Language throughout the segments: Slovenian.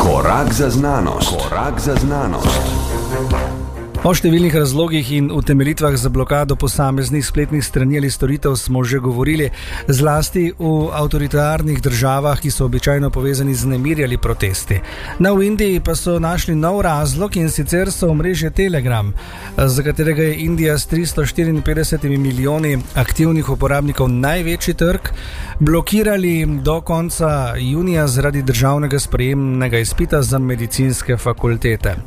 Korak za znanost. Korak za znanost. O številnih razlogih in utemeljitvah za blokado posameznih spletnih strani ali storitev smo že govorili, zlasti v avtoritarnih državah, ki so običajno povezani z nemiri ali protesti. V Indiji pa so našli nov razlog, in sicer so omrežje Telegram, za katerega je Indija s 354 milijoni aktivnih uporabnikov največji trg, blokirali do konca junija zaradi državnega sprejemnega izpita za medicinske fakultete.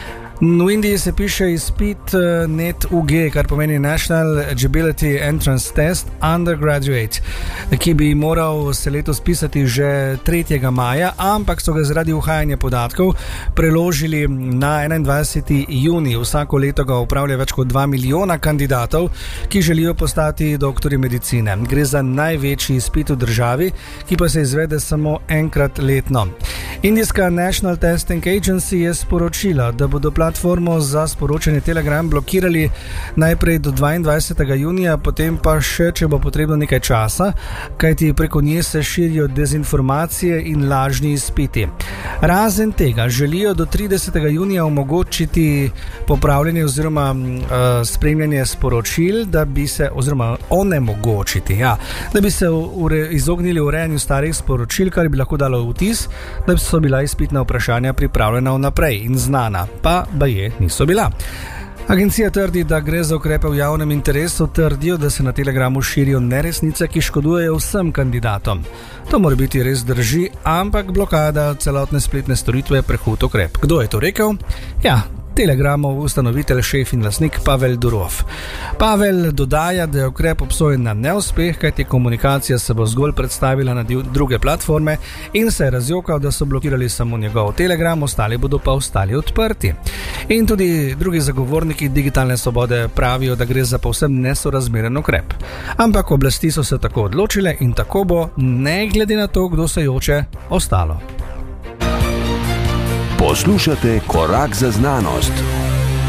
V Indiji se piše izpit NET-UG, kar pomeni National Eligibility Entrance Test Undergraduate, ki bi moral se letos pisati že 3. maja, ampak so ga zaradi uhajanja podatkov preložili na 21. junij. Vsako leto ga upravlja več kot 2 milijona kandidatov, ki želijo postati doktorji medicine. Gre za največji izpit v državi, ki pa se izvede samo enkrat letno. Indijska National Testing Agency je sporočila, da bodo platformo za sporočanje Telegram blokirali najprej do 22. junija, potem pa še, če bo potrebno nekaj časa, kajti preko nje se širijo dezinformacije in lažni izpiti. Razen tega želijo do 30. junija omogočiti popravljanje oziroma spremljanje sporočil, da bi se, oziroma onemogočiti, da bi se izognili urejanju starih sporočil, kar bi lahko dalo vtis, da so bila izpitna vprašanja pripravljena vnaprej in znana, pa baje niso bila. Agencija trdi, da gre za ukrepe v javnem interesu, trdijo, da se na Telegramu širijo neresnice, ki škodujejo vsem kandidatom. To mora biti res drži, ampak blokada celotne spletne storitve je prehud ukrep. Kdo je to rekel? Telegramov ustanovitelj, šef in lastnik Pavel Durov. Pavel dodaja, da je ukrep obsojen na neuspeh, kajti komunikacija se bo zgolj predstavila na druge platforme, in se je razjokal, da so blokirali samo njegov Telegram, ostali bodo pa ostali odprti. In tudi drugi zagovorniki digitalne svobode pravijo, da gre za povsem nesorazmeren ukrep. Ampak oblasti so se tako odločile in tako bo, ne glede na to, kdo se joče, ostalo. Poslušate Korak za znanost.